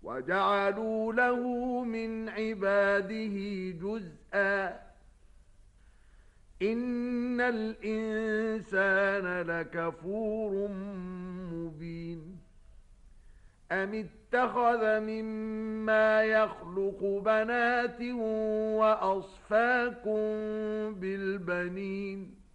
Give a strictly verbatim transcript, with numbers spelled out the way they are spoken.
وجعلوا له من عباده جزءا إن الإنسان لكفور مبين أم اتخذ مما يخلق بنات وأصفاكم بالبنين